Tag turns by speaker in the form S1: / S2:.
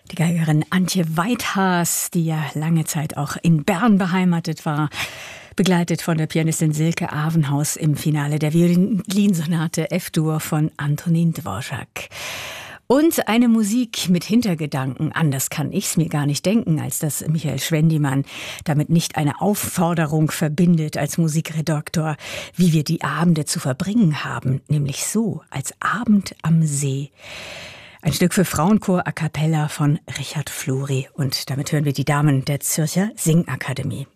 S1: Die Geigerin Antje Weithaas, die ja lange Zeit auch in Bern beheimatet war, begleitet von der Pianistin Silke Avenhaus im Finale der Violinsonate F-Dur von Antonín Dvořák. Und eine Musik mit Hintergedanken, anders kann ich's mir gar nicht denken, als dass Michael Schwendimann damit nicht eine Aufforderung verbindet als Musikredaktor, wie wir die Abende zu verbringen haben, nämlich so, als Abend am See. Ein Stück für Frauenchor a cappella von Richard Flori. Und damit hören wir die Damen der Zürcher Singakademie.